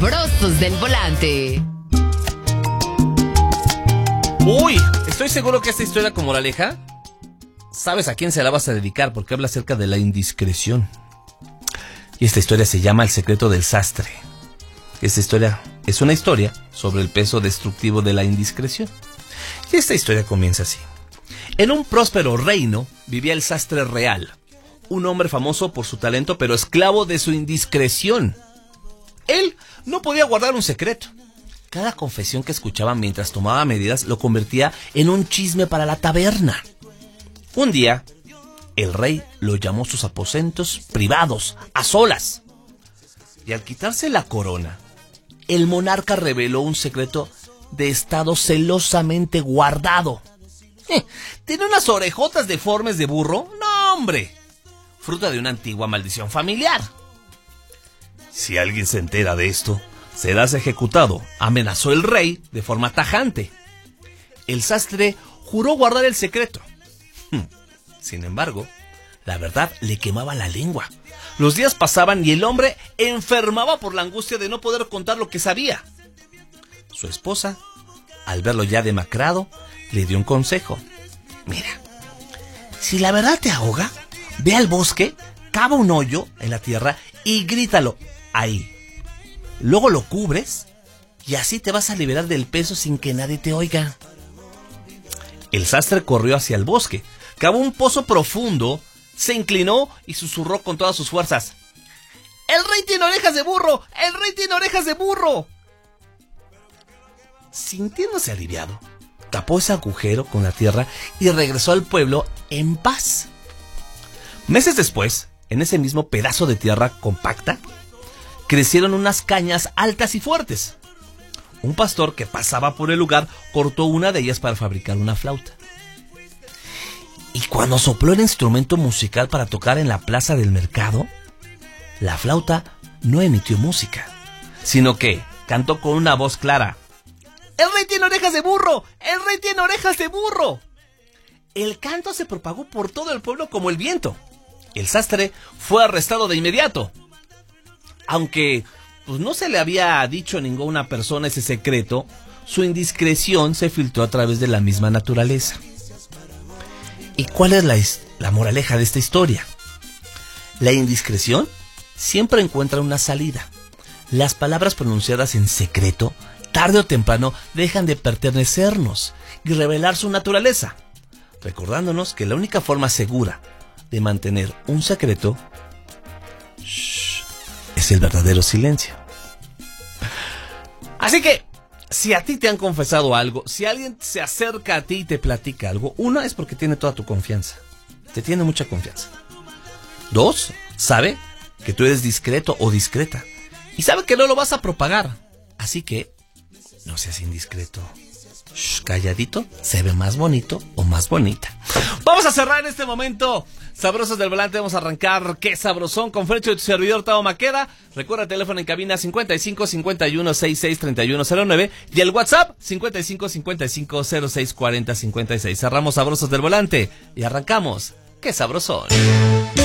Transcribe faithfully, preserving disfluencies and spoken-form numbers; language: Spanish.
Sabrosos del Volante. Uy, estoy seguro que esta historia con moraleja, ¿sabes a quién se la vas a dedicar? Porque habla acerca de la indiscreción. Y esta historia se llama El secreto del sastre. Esta historia es una historia sobre el peso destructivo de la indiscreción. Y esta historia comienza así. En un próspero reino vivía el sastre real, un hombre famoso por su talento, pero esclavo de su indiscreción. Él no podía guardar un secreto. Cada confesión que escuchaba mientras tomaba medidas lo convertía en un chisme para la taberna. Un día, el rey lo llamó a sus aposentos privados, a solas. Y al quitarse la corona, el monarca reveló un secreto de estado celosamente guardado. Eh, ¿Tiene unas orejotas deformes de burro? ¡No, hombre! Fruto de una antigua maldición familiar. Si alguien se entera de esto, serás ejecutado, amenazó el rey de forma tajante. El sastre juró guardar el secreto. Sin embargo, la verdad le quemaba la lengua. Los días pasaban y el hombre enfermaba por la angustia de no poder contar lo que sabía. Su esposa, al verlo ya demacrado, le dio un consejo. Mira, si la verdad te ahoga, ve al bosque, cava un hoyo en la tierra y grítalo ahí. Luego lo cubres y así te vas a liberar del peso sin que nadie te oiga. El sastre corrió hacia el bosque, cavó un pozo profundo, se inclinó y susurró con todas sus fuerzas. ¡El rey tiene orejas de burro! ¡El rey tiene orejas de burro! Sintiéndose aliviado, tapó ese agujero con la tierra y regresó al pueblo en paz. Meses después, en ese mismo pedazo de tierra compacta, crecieron unas cañas altas y fuertes. Un pastor que pasaba por el lugar cortó una de ellas para fabricar una flauta. Y cuando sopló el instrumento musical para tocar en la plaza del mercado, la flauta no emitió música, sino que cantó con una voz clara. ¡El rey tiene orejas de burro! ¡El rey tiene orejas de burro! El canto se propagó por todo el pueblo como el viento. El sastre fue arrestado de inmediato. Aunque pues, no se le había dicho a ninguna persona ese secreto, su indiscreción se filtró a través de la misma naturaleza. ¿Y cuál es la, la moraleja de esta historia? La indiscreción siempre encuentra una salida. Las palabras pronunciadas en secreto, tarde o temprano, dejan de pertenecernos y revelar su naturaleza, recordándonos que la única forma segura de mantener un secreto shh, es el verdadero silencio. Así que, si a ti te han confesado algo, si alguien se acerca a ti y te platica algo, una es porque tiene toda tu confianza. Te tiene mucha confianza. Dos, sabe que tú eres discreto o discreta. Y sabe que no lo vas a propagar. Así que, no seas indiscreto. Shh, calladito, se ve más bonito o más bonita. Vamos a cerrar en este momento. Sabrosos del Volante, vamos a arrancar. ¡Qué sabrosón! Con Frecho y tu servidor Tao Maqueda. Recuerda el teléfono en cabina cincuenta y cinco, cincuenta y uno, sesenta y seis, treinta y uno cero nueve y el WhatsApp cincuenta y cinco, cincuenta y cinco, cero seis, cuarenta, cincuenta y seis. Cerramos Sabrosos del Volante y arrancamos. ¡Qué sabrosón!